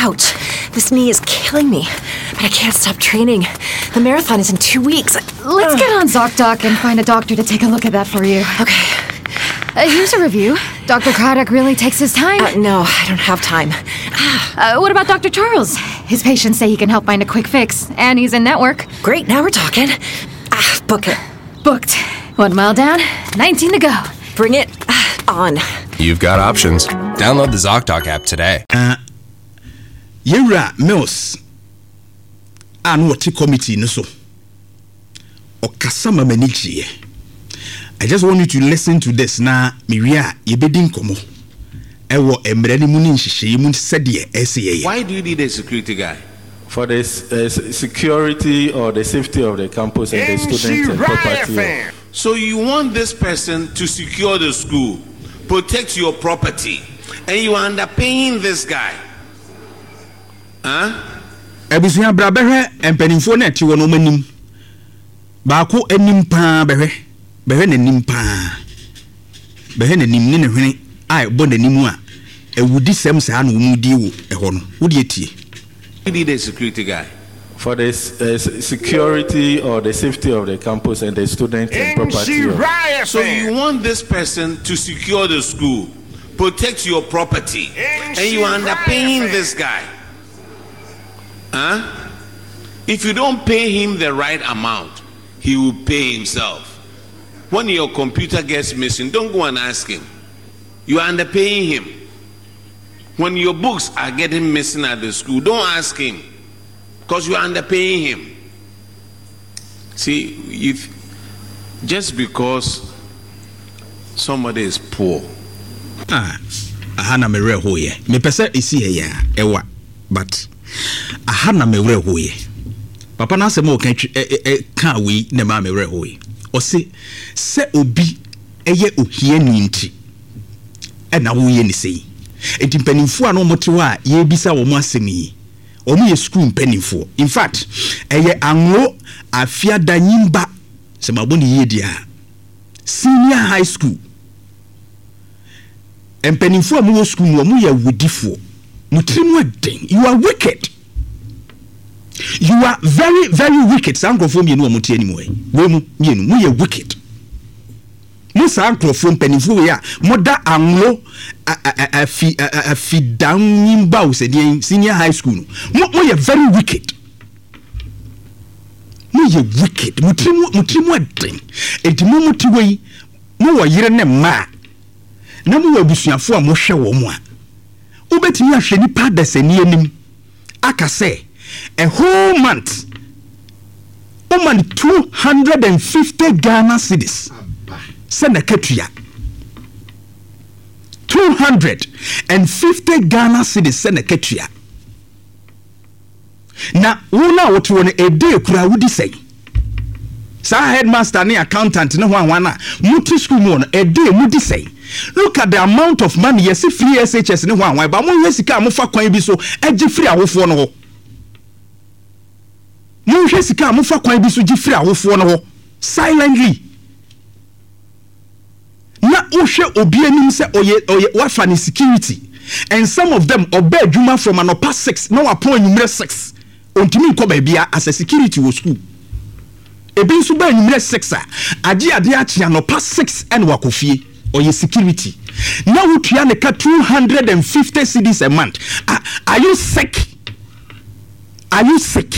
Ouch. This knee is killing me, but I can't stop training. The marathon is in 2 weeks. Let's get on ZocDoc and find a doctor to take a look at that for you. Okay. Here's a review. Dr. Craddock really takes his time. No, I don't have time. What about Dr. Charles? His patients say he can help find a quick fix, and he's in network. Great, now we're talking. Book it. Booked. 1 mile down, 19 to go. Bring it on. You've got options. Download the ZocDoc app today. Yura Mills. And what committee no so. Okasama Menichi. I just want you to listen to this now. Miria, yebedin komo. Ewo emreni muni nshishe yimun sediye SCA. Why do you need a security guy? For the security or the safety of the campus and the students and property. So you want this person to secure the school, protect your property, and you are underpaying this guy? Huh? Ebusuya brabehe empenimfo na ti wono manim. Baako anim pa behe nanim pa. Behe nanim ne hwene ai bo nanim a ewudi sem sa na wo di wo eho no. Wo di etie. You need a security guy. For the security or the safety of the campus and the students and property. So you want this person to secure the school, protect your property, and you are underpaying this guy? Huh? If you don't pay him the right amount, he will pay himself. When your computer gets missing, don't go and ask him. You are underpaying him. When your books are getting missing at the school, don't ask him, because you are underpaying him. See, if just because somebody is poor. Ahana mere hoye. Me pese isi he ya ewa, but ahana mere hoye. Papa na se mo kan kan we na ma mere hoye. O se obi eye ohie ni nti. E na wo ye ni sei. Enti mpanimfo a no motewa a ye bisa wo mo asemi. Omu ye school mpanimfo. In fact, eye anwo afia danyimba se maboni ye dia. Senior high school. Mpanimfo a mo school no mo ye wudifo. Mutrimu den. You are wicked. You are very, very wicked. Sankrofo mienu a motie anymore. We mu mienu mo ye wicked. Musa ankrofo mpanimfo we a moda anwo afi danyimba o se senior high school no. Mo ye very wicked. Mo ye wicked. Mutrimu den. Enti mo mutiwe mo wo yire ne ma. Na mo abusuafo a mo hwe wo mo a. Ubetimi ahwe nipa dasani anim. Aka say a whole month. Woman 250 Ghana cedis. Send ketuya. 250 Ghana cedis send ketuya. Na wona wotu woni a day kura wudi say. Sa headmaster ni accountant no wana muti school mo a day mudi say. Look at the amount of money yes free SHS ni wan ba mo yesika mo fa kwan bi so agi free awofo no ho. Mo yesika mo fa kwan bi so gi free awofo no ho silently. Na ohwe obi anim se oye wa fa ni security, and some of them obey juma from an upper 6 no upon number 6 ontimi nko ba bia as a security wo school. Ebi nso ba number 6 a agi ade a chia no upper 6 and wakofie oye security. Now we try to cut 250 cedis a month. Are you sick? Are you sick?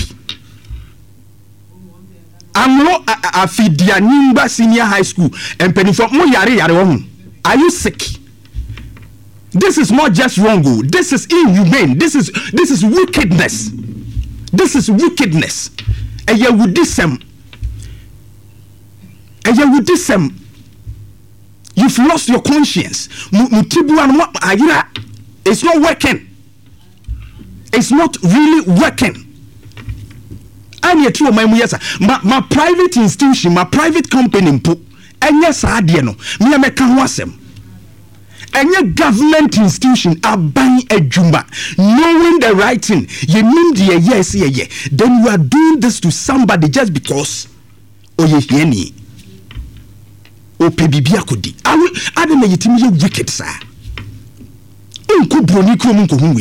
Amro afidia nimba senior high school and penny for mo yare won. Are you sick? This is not just wrong. This is inhumane. This is wickedness. This is wickedness. And you would disem. You've lost your conscience. It's not working. It's not really working. And yet, my private institution, my private company, and yes, I did no. Me make wasem. And your government institution are buying a jumba, knowing the right thing. You mean the yes. Then you are doing this to somebody just because. Oh, ye o pebibi akodi. I don't know you wicked sir. Unku broni kro mu nko hu